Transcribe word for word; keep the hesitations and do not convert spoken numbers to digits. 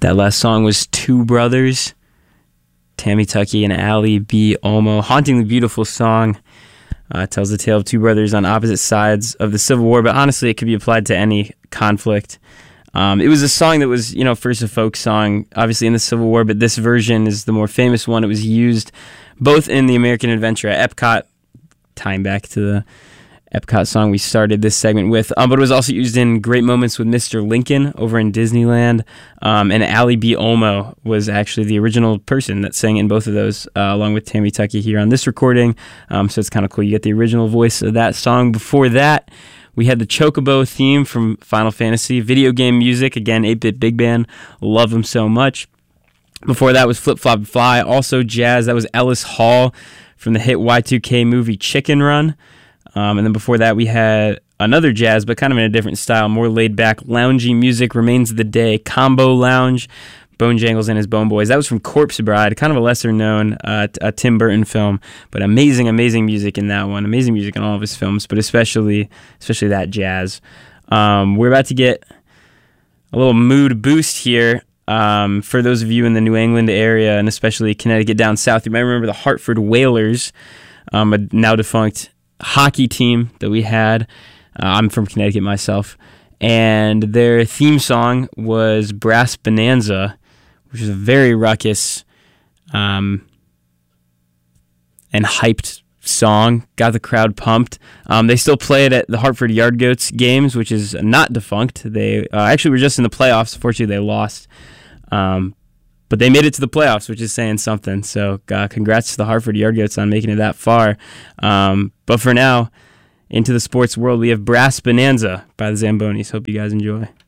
That last song was Two Brothers, Tammy Tuckey and Allie B. Olmo. Hauntingly beautiful song. Uh, tells the tale of two brothers on opposite sides of the Civil War, but honestly, it could be applied to any conflict. Um, it was a song that was, you know, first a folk song, obviously in the Civil War, but this version is the more famous one. It was used both in the American Adventure at Epcot, tying back to the Epcot song we started this segment with, um, but it was also used in Great Moments with Mister Lincoln over in Disneyland, um, and Allie B. Olmo was actually the original person that sang in both of those, uh, along with Tammy Tuckey here on this recording, um, so it's kind of cool. You get the original voice of that song. Before that, we had the Chocobo theme from Final Fantasy, video game music, again, eight-bit Big Band, love them so much. Before that was Flip Flop Fly, also jazz, that was Ellis Hall from the hit Y two K movie Chicken Run. Um, and then before that, we had another jazz, but kind of in a different style, more laid-back, loungy music, Remains of the Day, Combo Lounge, Bone Jangles and his Bone Boys. That was from Corpse Bride, kind of a lesser-known uh, a Tim Burton film, but amazing, amazing music in that one. Amazing music in all of his films, but especially especially that jazz. Um, we're about to get a little mood boost here. Um, for those of you in the New England area, and especially Connecticut down south, you might remember the Hartford Whalers, um, a now-defunct hockey team that we had. Uh, I'm from Connecticut myself, and their theme song was Brass Bonanza, which is a very ruckus um, and hyped song. Got the crowd pumped. Um, they still play it at the Hartford Yard Goats games, which is not defunct. They uh, actually were just in the playoffs. Unfortunately, they lost. Um, But they made it to the playoffs, which is saying something. So uh, congrats to the Hartford Yard Goats on making it that far. Um, but for now, into the sports world, we have Brass Bonanza by the Zambonis. Hope you guys enjoy.